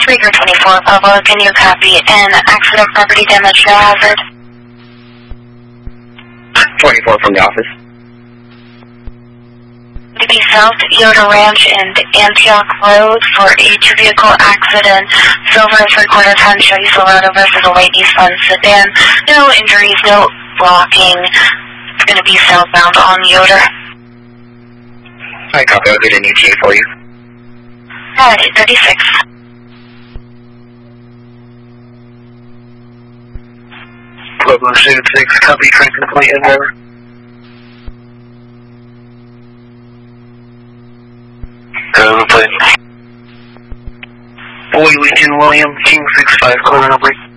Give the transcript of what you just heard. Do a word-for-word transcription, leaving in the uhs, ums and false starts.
Trigger twenty-four, Pablo, can you copy an accident property damage no hazard? twenty-four from the office. To be South Yoder Ranch and Antioch Road for a two-vehicle accident. Silver three quarters Honda Silverado versus a white Nissan sedan. No injuries, no blocking. It's going to be southbound on Yoder. I copy. I'll get an E T A for you. Alright, thirty-six. Pueblo Suit six, copy, Franklin Point, and driver. Go, plate. Boy, Legion William, King six five, corner number.